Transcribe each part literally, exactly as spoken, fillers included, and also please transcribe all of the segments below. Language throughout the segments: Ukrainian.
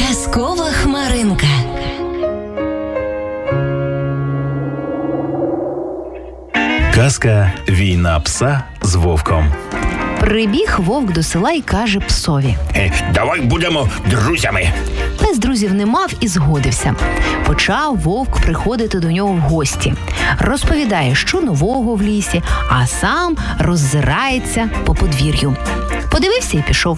Казкова хмаринка. Казка «Війна пса з вовком». Прибіг вовк до села й каже псові: Е, давай будемо друзями. Пес друзів не мав і згодився. Почав вовк приходити до нього в гості. Розповідає, що нового в лісі, а сам роззирається по подвір'ю. Подивився і пішов.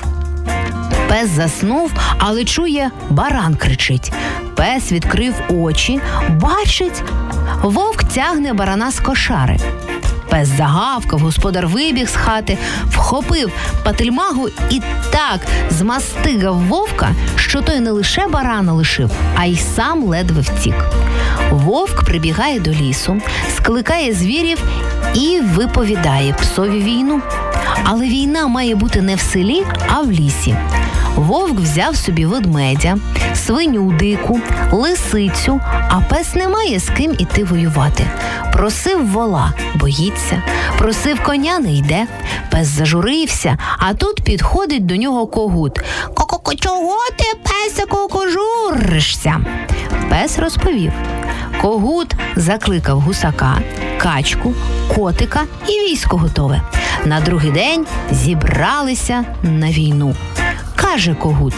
Пес заснув, але чує, баран кричить. Пес відкрив очі, бачить, вовк тягне барана з кошари. Пес загавкав, господар вибіг з хати, вхопив пательмагу і так змастигав вовка, що той не лише барана лишив, а й сам ледве втік. Вовк прибігає до лісу, скликає звірів і виповідає псові війну. Але війна має бути не в селі, а в лісі. Вовк взяв собі ведмедя, свиню дику, лисицю, а пес не має з ким іти воювати. Просив вола, боїться, просив коня, не йде. Пес зажурився, а тут підходить до нього когут. «Ко-ко-ко, чого ти, песику, кожуришся?» Пес розповів. Когут закликав гусака, качку, котика і військо готове. На другий день зібралися на війну. Каже когут: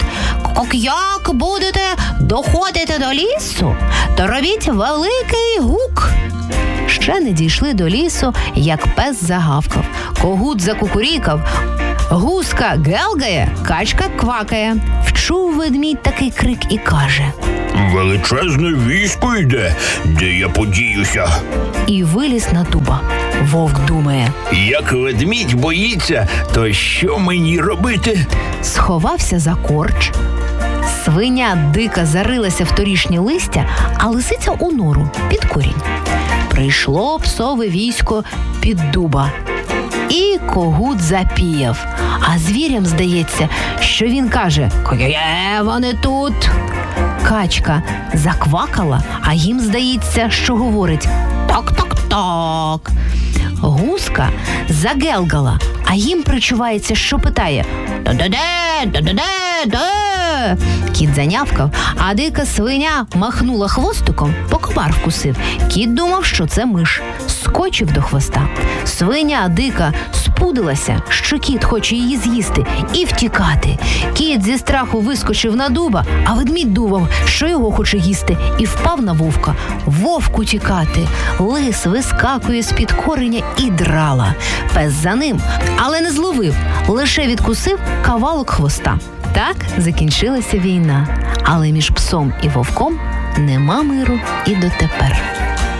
«Як будете доходити до лісу, то робіть великий гук». Ще не дійшли до лісу, як пес загавкав. Когут закукурікав, гуска гелгає, качка квакає. Вчув ведмідь такий крик і каже: Величезне військо йде, де я подіюся. І виліз на дуба. Вовк думає: Як ведмідь боїться, то що мені робити? Сховався за корч. Свиня дика зарилася в торішнє листя, а лисиця у нору під корінь. Прийшло псове військо під дуба. І когут запіяв. А звірям здається, що він каже: «Ко-ко-є, вони тут!» Качка заквакала, а їм здається, що говорить: «Так-так-так!» Гуска загелгала, а їм причувається, що питає: «Да-да-де, да-да-де, де?» Кіт занявкав, а дика свиня махнула хвостиком, по комар вкусив. Кіт думав, що це миш. Скочив до хвоста. Свиня дика спудилася, що кіт хоче її з'їсти, і втікати. Кіт зі страху вискочив на дуба, а ведмідь думав, що його хоче їсти, і впав на вовка. Вовк утікати. Лис вискакує з-під кореня і драла. Пес за ним, але не зловив, лише відкусив кавалок хвоста. Так закінчилася війна, але між псом і вовком нема миру і дотепер.